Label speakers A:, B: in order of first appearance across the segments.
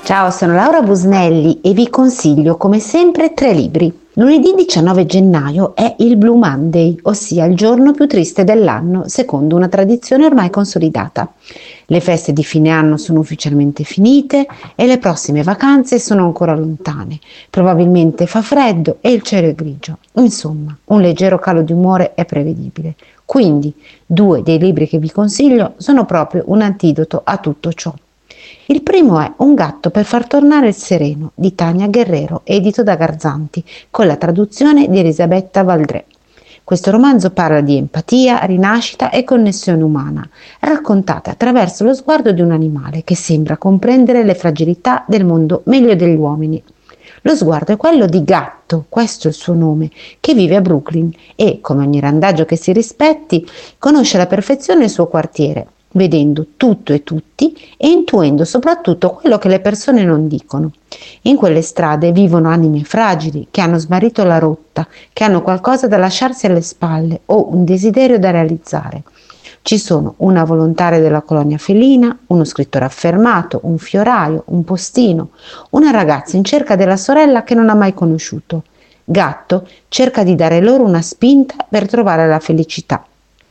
A: Ciao, sono Laura Busnelli e vi consiglio come sempre 3 libri. Lunedì 19 gennaio è il Blue Monday, ossia il giorno più triste dell'anno, secondo una tradizione ormai consolidata. Le feste di fine anno sono ufficialmente finite e le prossime vacanze sono ancora lontane. Probabilmente fa freddo e il cielo è grigio. Insomma, un leggero calo di umore è prevedibile. Quindi, 2 dei libri che vi consiglio sono proprio un antidoto a tutto ciò. Il primo è Un gatto per far tornare il sereno di Tania Guerrero, edito da Garzanti, con la traduzione di Elisabetta Valdré. Questo romanzo parla di empatia, rinascita e connessione umana, raccontate attraverso lo sguardo di un animale che sembra comprendere le fragilità del mondo meglio degli uomini. Lo sguardo è quello di Gatto, questo è il suo nome, che vive a Brooklyn e, come ogni randagio che si rispetti, conosce alla perfezione il suo quartiere, vedendo tutto e tutti e intuendo soprattutto quello che le persone non dicono. In quelle strade vivono anime fragili che hanno smarrito la rotta, che hanno qualcosa da lasciarsi alle spalle o un desiderio da realizzare. Ci sono una volontaria della colonia felina, uno scrittore affermato, un fioraio, un postino, una ragazza in cerca della sorella che non ha mai conosciuto. Gatto cerca di dare loro una spinta per trovare la felicità,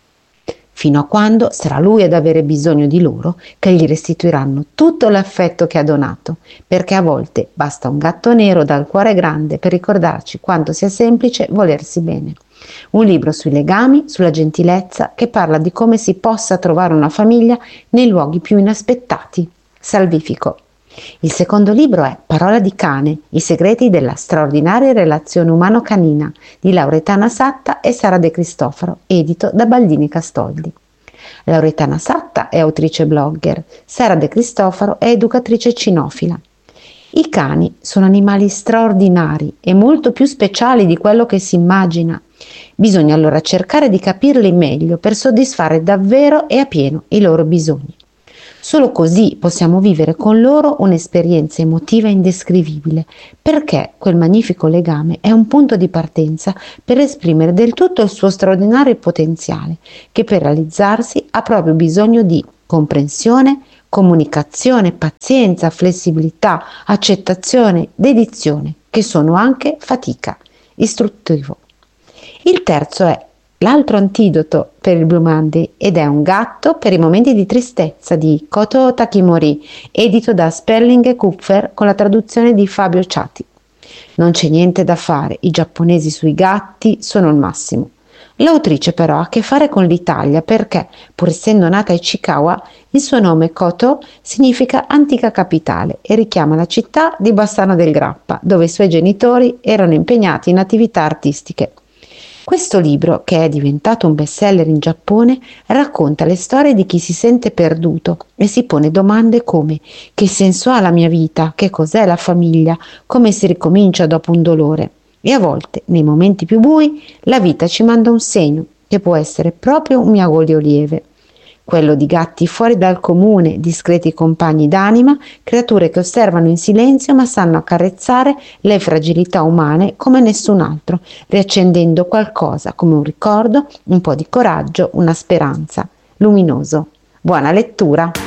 A: fino a quando sarà lui ad avere bisogno di loro che gli restituiranno tutto l'affetto che ha donato, perché a volte basta un gatto nero dal cuore grande per ricordarci quanto sia semplice volersi bene. Un libro sui legami, sulla gentilezza, che parla di come si possa trovare una famiglia nei luoghi più inaspettati. Salvifico. Il secondo libro è Parola di cane, i segreti della straordinaria relazione umano-canina di Lauretana Satta e Sara De Cristofaro, edito da Baldini Castoldi. Lauretana Satta è autrice blogger, Sara De Cristofaro è educatrice cinofila. I cani sono animali straordinari e molto più speciali di quello che si immagina. Bisogna allora cercare di capirli meglio per soddisfare davvero e a pieno i loro bisogni. Solo così possiamo vivere con loro un'esperienza emotiva indescrivibile, perché quel magnifico legame è un punto di partenza per esprimere del tutto il suo straordinario potenziale, che per realizzarsi ha proprio bisogno di comprensione, comunicazione, pazienza, flessibilità, accettazione, dedizione, che sono anche fatica, istruttivo. Il terzo è L'altro antidoto per il Blue Monday ed è Un gatto per i momenti di tristezza di Koto Takimori, edito da Sperling e Kupfer con la traduzione di Fabio Ciati. Non c'è niente da fare, i giapponesi sui gatti sono il massimo. L'autrice però ha a che fare con l'Italia perché, pur essendo nata a Ichikawa, il suo nome Koto significa antica capitale e richiama la città di Bassano del Grappa, dove i suoi genitori erano impegnati in attività artistiche. Questo libro, che è diventato un bestseller in Giappone, racconta le storie di chi si sente perduto e si pone domande come: che senso ha la mia vita? Che cos'è la famiglia? Come si ricomincia dopo un dolore? E a volte, nei momenti più bui, la vita ci manda un segno, che può essere proprio un miagolio lieve. Quello di gatti fuori dal comune, discreti compagni d'anima, creature che osservano in silenzio ma sanno accarezzare le fragilità umane come nessun altro, riaccendendo qualcosa come un ricordo, un po' di coraggio, una speranza. Luminoso. Buona lettura!